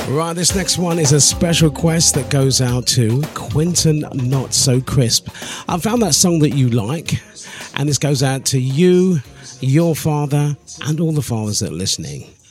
Right, this next one is a special request that goes out to Quentin Not So Crisp. I found that song that you like, and this goes out to you, your father, and all the fathers that are listening.